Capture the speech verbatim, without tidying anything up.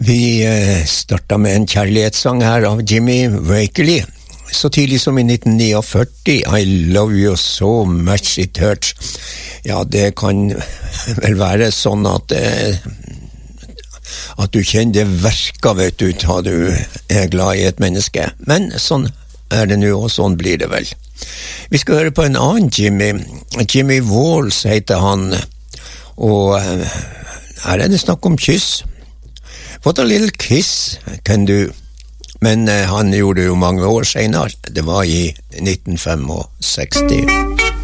Vi startet med en kjærlighetssang her av Jimmy Wakeley. Så tidlig som i nitten førtini, I love you so much it hurts. Ja, det kan vel være sånn at at du kjenner det verka, vet du, da du er glad i et menneske. Men sånn er det nå, og sånn blir det vel. Vi skal høre på en annen Jimmy. Jimmy Walls heter han, og her er det snakk om kyss. What a little kiss can do. Men eh, han gjorde det jo mange år senere. Det var i nitten sekstifem.